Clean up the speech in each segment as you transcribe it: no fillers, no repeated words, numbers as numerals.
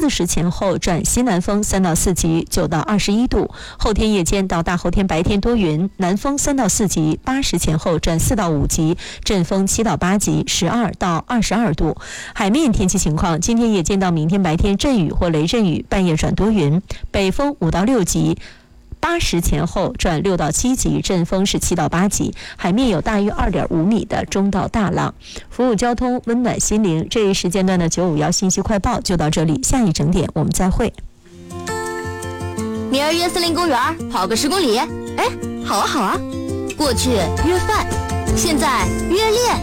4时前后转西南风3到4级，9到21度。后天夜间到大后天白天多云，南风3到4级，8时前后转4到5级，阵风7到8级，12到22度。海面天气情况，今天夜间到明天白天阵雨或雷阵雨，半夜转多云，北风5到6级。8时前后转6到7级，阵风是7到8级，海面有大约2.5米的中到大浪。服务交通，温暖心灵。这一时间段的951信息快报就到这里，下一整点我们再会。 明儿约森林公园跑个10公里，哎，好啊好啊。过去约饭，现在约练。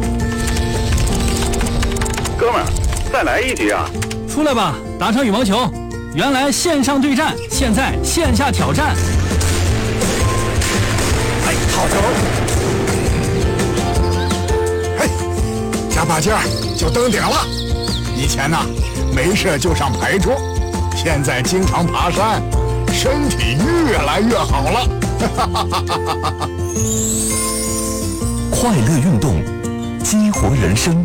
哥们儿，再来一局啊！ 出来吧，打场羽毛球。原来线上对战，现在线下挑战。 哎，好球！嘿，加把劲儿就登顶了。以前呢，没事就上牌桌，现在经常爬山，身体越来越好了。 快乐运动，激活人生。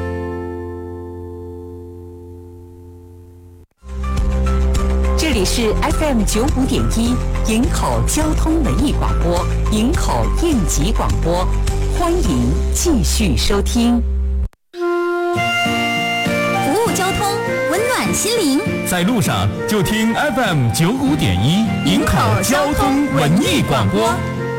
这里是 FM 95.1营口交通文艺广播，营口应急广播，欢迎继续收听。 服务交通，温暖心灵。 在路上就听 FM 95.1营口交通文艺广播。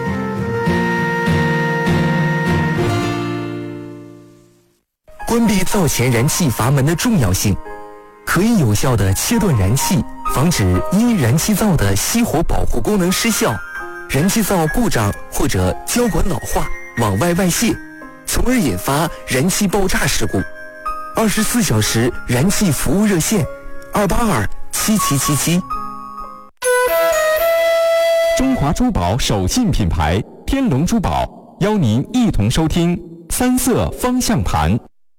关闭灶前燃气阀门的重要性，可以有效地切断燃气，防止因燃气灶的熄火保护功能失效、燃气灶故障或者胶管老化往外外泄，从而引发燃气爆炸事故。24小时燃气服务热线2827777。 中华珠宝手信品牌天龙珠宝邀您一同收听三色方向盘。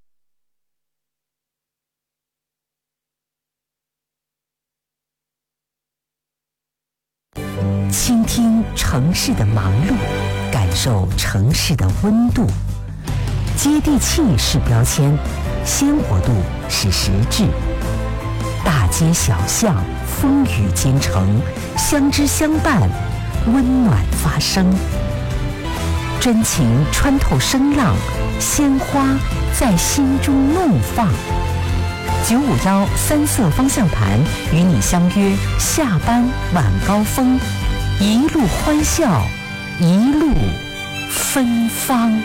倾听城市的忙碌，感受城市的温度。接地气是标签，鲜活度是实质。大街小巷，风雨兼程，相知相伴，温暖发生。真情穿透声浪，鲜花在心中怒放。951三色方向盘与你相约下班晚高峰，一路欢笑，一路芬芳。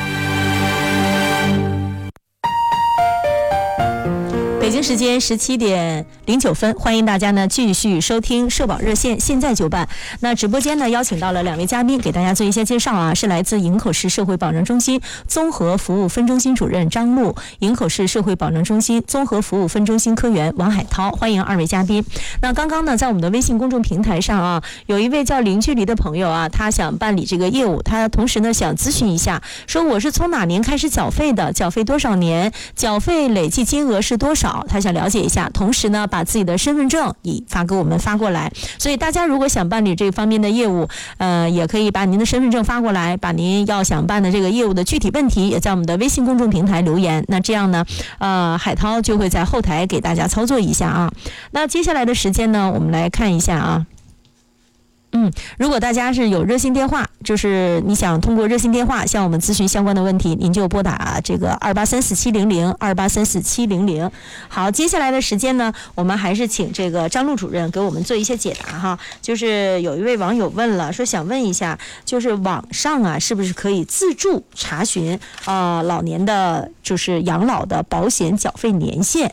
北京时间17点09分，欢迎大家呢继续收听社保热线，现在就办。那直播间呢邀请到了2位嘉宾，给大家做一些介绍啊，是来自营口市社会保障中心综合服务分中心主任张璐，营口市社会保障中心综合服务分中心科员王海涛，欢迎2位嘉宾。那刚刚呢，在我们的微信公众平台上啊，有一位叫零距离的朋友啊，他想办理这个业务，他同时呢想咨询一下，说我是从哪年开始缴费的，缴费多少年，缴费累计金额是多少，他想了解一下，同时呢把自己的身份证也给我们发过来。所以大家如果想办理这方面的业务，也可以把您的身份证发过来，把您要想办的这个业务的具体问题也在我们的微信公众平台留言。那这样呢，海涛就会在后台给大家操作一下啊。那接下来的时间呢，我们来看一下啊。如果大家是有热线电话，就是你想通过热线电话向我们咨询相关的问题，您就拨打这个2834700，2834700。好，接下来的时间呢，我们还是请这个张璐主任给我们做一些解答哈。就是有一位网友问了，说想问一下，就是网上啊，是不是可以自助查询老年的就是养老的保险缴费年限？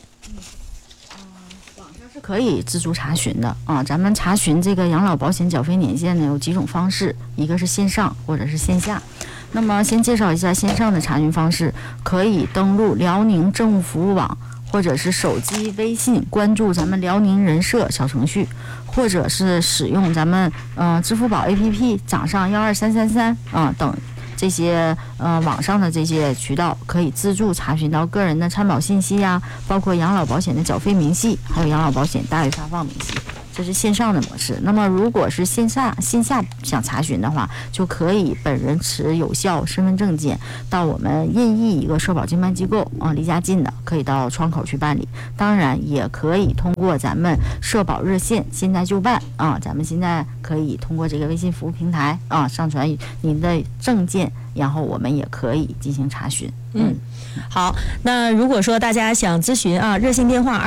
是可以自助查询的啊。咱们查询这个养老保险缴费年限呢，有几种方式，一个是线上或者是线下。那么先介绍一下线上的查询方式，可以登录辽宁政务服务网，或者是手机微信关注咱们辽宁人社小程序，或者是使用咱们支付宝 APP 掌上12333等这些网上的这些渠道，可以自助查询到个人的参保信息呀，包括养老保险的缴费明细，还有养老保险大约发放明细。 这是线上的模式。那么如果是线下想查询的话，就可以本人持有效身份证件到我们任意一个社保经办机构啊，离家近的可以到窗口去办理。当然也可以通过咱们社保热线现在就办啊，咱们现在可以通过这个微信服务平台啊上传您的证件，然后我们也可以进行查询。 好，那如果说大家想咨询啊，热线电话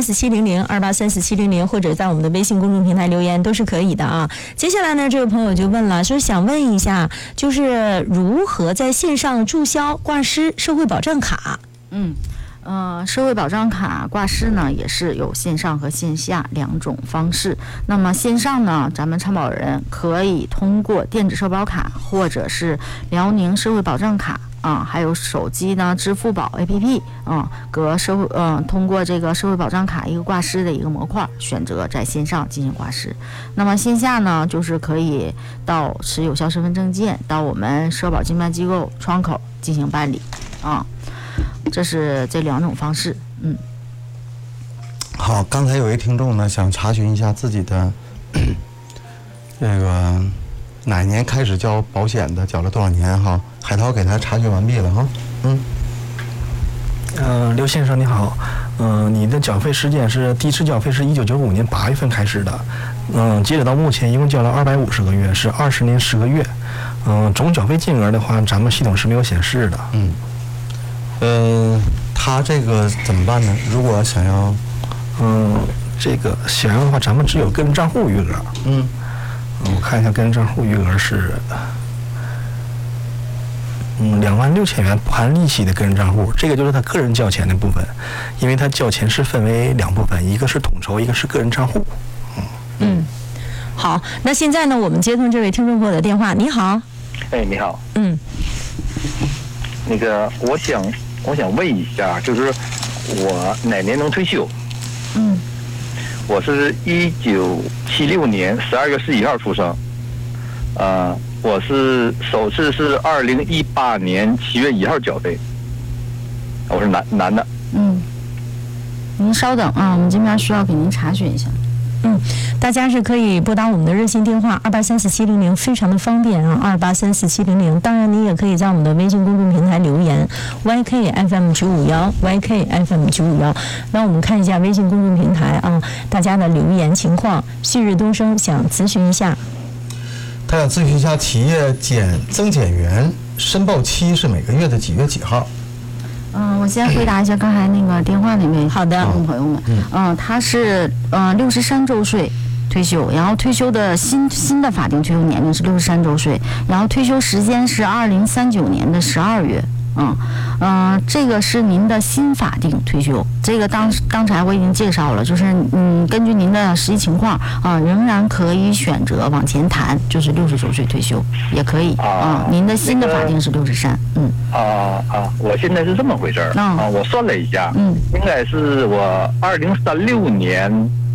283470283470，或者在我们的微信公众平台留言都是可以的啊。接下来呢，这位朋友就问了，说想问一下，就是如何在线上注销挂失社会保障卡？ 社会保障卡挂失呢，也是有线上和线下两种方式。那么线上呢，咱们参保人可以通过电子社保卡或者是辽宁社会保障卡啊，还有手机呢支付宝 APP 啊，通过这个社会保障卡一个挂失的一个模块，选择在线上进行挂失。那么线下呢，就是可以到持有效身份证件到我们社保经办机构窗口进行办理啊。这是这两种方式。 好，刚才有一听众呢想查询一下自己的这个哪年开始交保险的，缴了多少年哈？海涛给他查询完毕了哈。 刘先生你好，你的缴费时间是第一次缴费是1995年8月份开始的，截止到目前一共交了250个月，是20年10个月。总缴费金额的话，咱们系统是没有显示的。 他这个怎么办呢？如果想要， 这个想要的话，咱们只有个人账户余额。我看一下个人账户余额是26000元不含利息的个人账户，这个就是他个人交钱的部分，因为他交钱是分为两部分，一个是统筹，一个是个人账户。 好，那现在呢，我们接通这位听众朋友的电话。你好。 你好。那个我想问一下，就是我哪年能退休？我是1976年12月11号出生，我是首次是2018年7月1号缴费，我是男的。 您稍等啊，我们这边需要给您查询一下。 大家是可以拨打我们的热线电话2834700，非常的方便啊，2834700。当然，你也可以在我们的微信公众平台留言 YKFM951 YKFM951。那我们看一下微信公众平台啊，大家的留言情况。旭日东升想咨询一下， 他想咨询一下企业增减员申报期是每个月的几月几号？ 我先回答一下刚才那个电话那位好的朋友们。他是63周岁退休，然后退休的新的法定退休年龄是63周岁，然后退休时间是2039年的12月。这个是您的新法定退休，这个刚才我已经介绍了，就是根据您的实际情况仍然可以选择往前谈，就是60周岁退休也可以您的新的法定是63。 我现在是这么回事儿我算了一下，应该是我2036年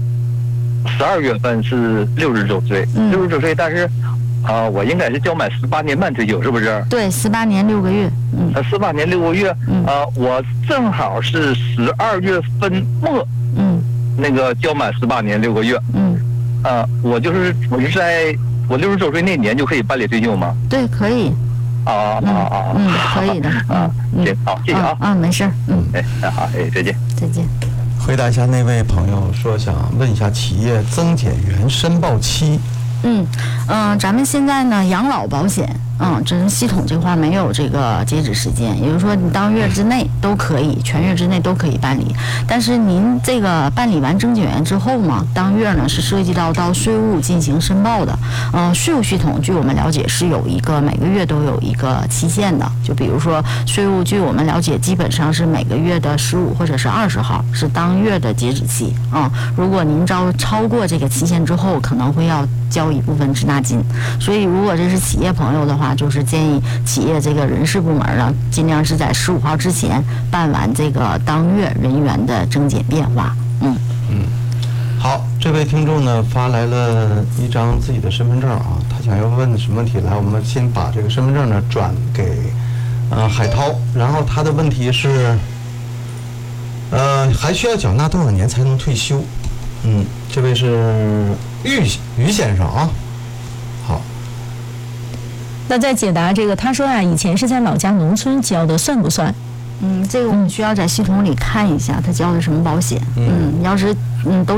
12月份是60周岁，60周岁，但是我应该是交满18年半退休，是不是？ 对，18年6个月。 18年6个月。我正好是12月份末，那个交满18年6个月。我是在我60周岁那年就可以办理退休吗？ 对，可以。可以的。 行，好，谢谢啊。 没事。 好，再见。 再见。 回答一下那位朋友说想问一下企业增减员申报期。 咱们现在呢，养老保险，这是系统这块没有这个截止时间，也就是说你当月之内都可以，全月之内都可以办理。但是您这个办理完增减员之后呢，当月呢是涉及到税务进行申报的。税务系统据我们了解是有一个每个月都有一个期限的，就比如说税务据我们了解基本上是每个月的15或者是20号是当月的截止期如果您超过这个期限之后，可能会要交一部分滞纳金。所以如果这是企业朋友的话，就是建议企业这个人事部门呢，尽量是在15号之前办完这个当月人员的增减变化。 好，这位听众呢发来了一张自己的身份证他想要问什么问题？来，我们先把这个身份证呢转给海涛，然后他的问题是还需要缴纳多少年才能退休？ 这位是于先生啊。好。 那在解答这个，他说啊，以前是在老家农村交的，算不算？ 这个我们需要在系统里看一下他交的什么保险。要是都